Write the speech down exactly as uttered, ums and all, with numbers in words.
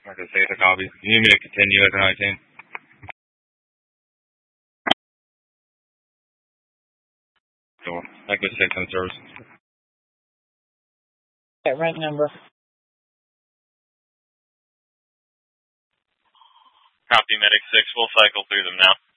Like I say, it's a copy. You need me to continue as an I team? Cool. Like the six on service. Yeah, rank number. Copy, Medic six. We'll cycle through them now.